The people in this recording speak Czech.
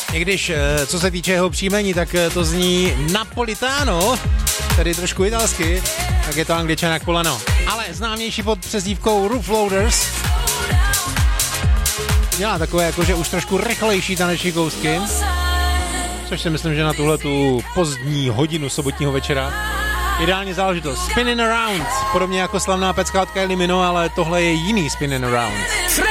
I když, co se týče jeho příjmení, tak to zní Napolitano, tedy trošku italsky, tak je to Angličan jak poleno. Ale známější pod přezdívkou Roof Loaders. Dělá takové jakože už trošku rychlejší taneční kousky, což si myslím, že na tuhle tu pozdní hodinu sobotního večera ideální záležitost. Spinning Around, podobně jako slavná pecka od Kylie Minogue, ale tohle je jiný Spinning Around.